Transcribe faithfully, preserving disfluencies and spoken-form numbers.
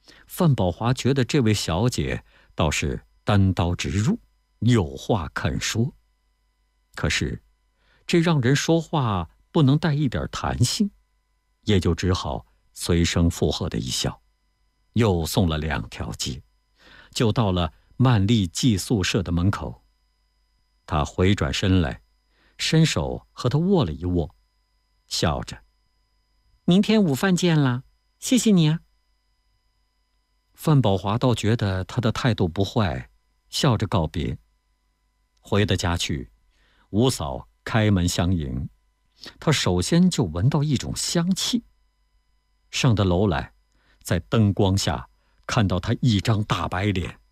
范宝华觉得这位小姐倒是单刀直入，有话肯说。可是这让人说话不能带一点弹性，也就只好随声附和的一笑，又送了两条街，就到了曼丽寄宿舍的门口。他回转身来，伸手和他握了一握，笑着：“明天午饭见啦，谢谢你啊。”范宝华倒觉得他的态度不坏，笑着告别。回到家去，吴嫂开门相迎，他首先就闻到一种香气。上得楼来，在灯光下看到他一张大白脸，